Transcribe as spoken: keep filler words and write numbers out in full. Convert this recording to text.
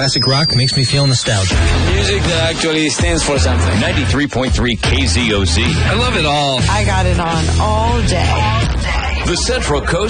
Classic rock makes me feel nostalgic. Music that actually stands for something. ninety-three point three K Z O Z. I love it all. I got it on all day. The Central Coast